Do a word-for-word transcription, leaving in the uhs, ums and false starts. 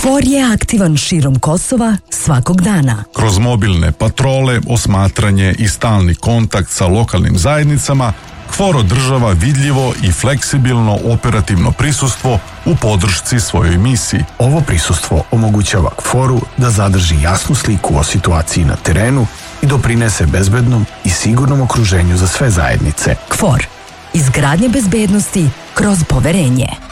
KFOR je aktivan širom Kosova svakog dana. Kroz mobilne patrole, osmatranje i stalni kontakt sa lokalnim zajednicama, KFOR održava vidljivo i fleksibilno operativno prisustvo u podršci svojoj misiji. Ovo prisustvo omogućava KFOR-u da zadrži jasnu sliku o situaciji na terenu i doprinese bezbednom i sigurnom okruženju za sve zajednice. KFOR. Izgradnja bezbednosti kroz poverenje.